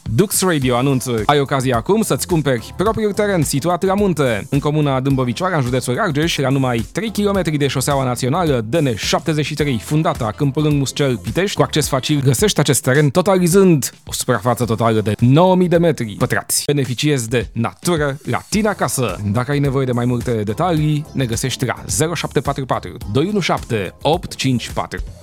Dux Radio anunță: ai ocazia acum să-ți cumperi propriul teren situat la munte, în comuna Dâmbovicoara, în județul Argeș, la numai 3 km de șoseaua națională DN73, fundata Câmpul Lâng Muscel Pitești, cu acces facil. Găsești acest teren totalizând o suprafață totală de 9000 de metri pătrați. Beneficiezi de natură la tine acasă. Dacă ai nevoie de mai multe detalii, ne găsești la 0744 217 854.